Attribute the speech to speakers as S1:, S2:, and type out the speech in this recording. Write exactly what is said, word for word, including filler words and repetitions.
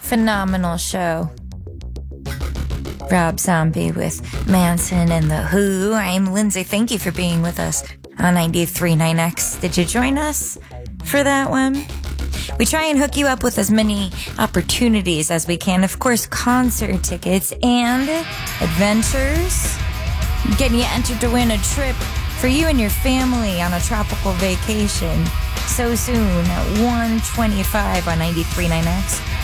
S1: phenomenal show. Rob Zombie with Manson and The Who. I'm Lindsay. Thank you for being with us on ninety-three point nine X. Did you join us for that one? We try and hook you up with as many opportunities as we can. Of course, concert tickets and adventures. Getting you entered to win a trip for you and your family on a tropical vacation so soon at one twenty-five on ninety-three point nine X.